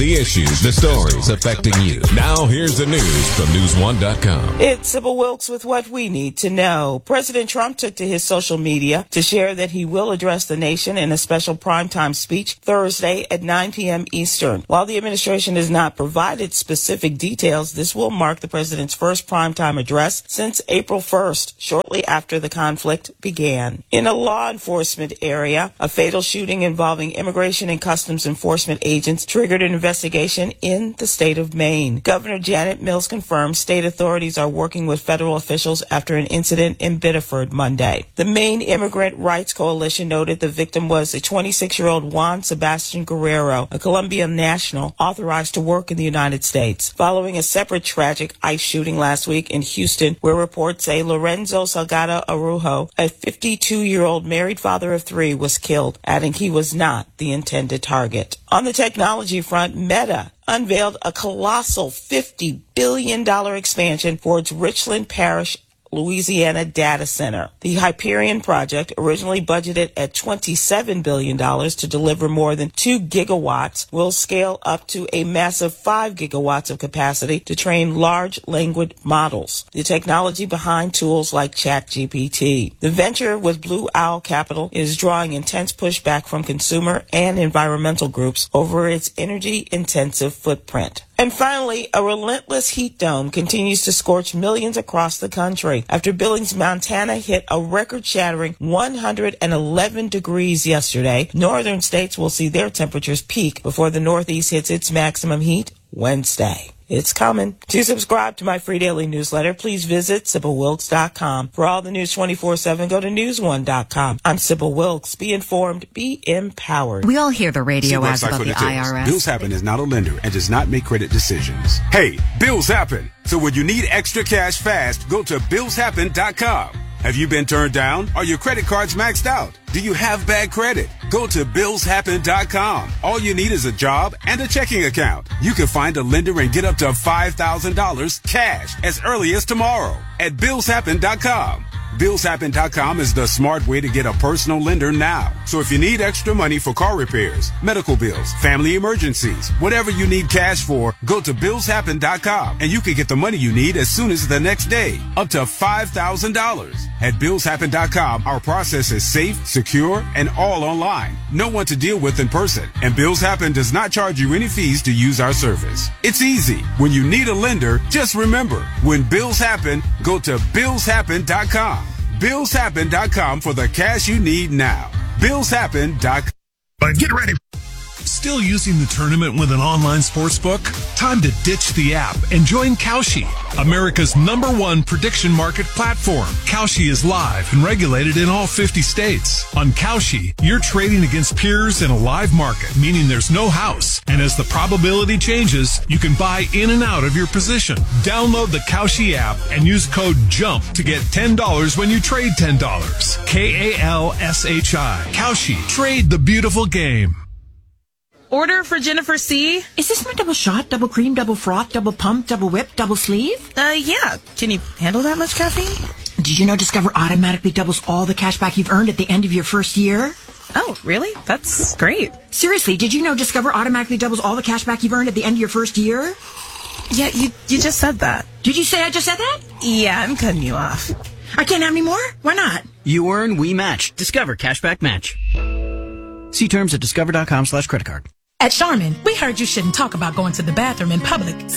the issues, the stories affecting you. Now here's the news from News1.com. It's Sybil Wilkes with what we need to know. President Trump took to his social media to share that he will address the nation in a special primetime speech Thursday at 9 p.m. Eastern. While the administration has not provided specific details, this will mark the president's first primetime address since April 1st, shortly after the conflict began. In a law enforcement area, a fatal shooting involving immigration and customs enforcement agents triggered an investigation in the state of Maine. Governor Janet Mills confirmed state authorities are working with federal officials after an incident in Biddeford Monday. The Maine Immigrant Rights Coalition noted the victim was a 26-year-old Juan Sebastian Guerrero, a Colombian national authorized to work in the United States. Following a separate tragic ICE shooting last week in Houston, where reports say Lorenzo Salgado Arujo, a 52-year-old married father of three, was killed, adding he was not the intended target. On the technology front, Meta unveiled a colossal $50 billion expansion for its Richland Parish, Louisiana data center. The Hyperion project, originally budgeted at $27 billion to deliver more than 2 gigawatts, will scale up to a massive 5 gigawatts of capacity to train large language models, the technology behind tools like ChatGPT. The venture with Blue Owl Capital is drawing intense pushback from consumer and environmental groups over its energy-intensive footprint. And finally, a relentless heat dome continues to scorch millions across the country after Billings, Montana hit a record-shattering 111 degrees yesterday. Northern states will see their temperatures peak before the Northeast hits its maximum heat Wednesday. It's coming. To subscribe to my free daily newsletter, please visit SybilWilkes.com. For all the news 24/7, go to News1.com. I'm Sybil Wilkes. Be informed, be empowered. We all hear the radio ads about the IRS. Bills Happen is not a lender and does not make credit decisions. Hey, bills happen. So when you need extra cash fast, go to BillsHappen.com. Have you been turned down? Are your credit cards maxed out? Do you have bad credit? Go to BillsHappen.com. All you need is a job and a checking account. You can find a lender and get up to $5,000 cash as early as tomorrow at BillsHappen.com. BillsHappen.com is the smart way to get a personal lender now. So if you need extra money for car repairs, medical bills, family emergencies, whatever you need cash for, go to BillsHappen.com and you can get the money you need as soon as the next day, up to $5,000. At BillsHappen.com, our process is safe, secure, and all online. No one to deal with in person. And Bills Happen does not charge you any fees to use our service. It's easy. When you need a lender, just remember, when bills happen, go to BillsHappen.com. BillsHappen.com for the cash you need now. BillsHappen.com. But get ready. Still using the tournament with an online sportsbook? Time to ditch the app and join Kalshi, America's #1 prediction market platform. Kalshi is live and regulated in all 50 states. On Kalshi, you're trading against peers in a live market, meaning there's no house. And as the probability changes, you can buy in and out of your position. Download the Kalshi app and use code JUMP to get $10 when you trade $10. Kalshi. Kalshi. Trade the beautiful game. Order for Jennifer C. Is this my double shot, double cream, double froth, double pump, double whip, double sleeve? Yeah. Can you handle that much caffeine? Did you know Discover automatically doubles all the cash back you've earned at the end of your first year? Oh, really? That's great. Seriously, did you know Discover automatically doubles all the cash back you've earned at the end of your first year? Yeah, you just said that. Did you say I just said that? Yeah, I'm cutting you off. I can't have any more? Why not? You earn, we match. Discover Cashback Match. See terms at discover.com/credit card. At Charmin, we heard you shouldn't talk about going to the bathroom in public,